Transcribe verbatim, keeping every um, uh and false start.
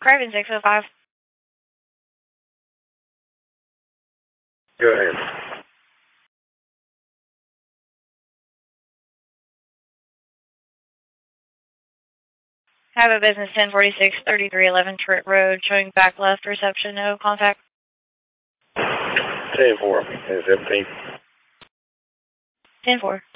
Craven six oh five. Go ahead. Have a business ten forty-six thirty-three eleven Tritt Road, showing back left reception, no contact. ten four. Is everything? ten four.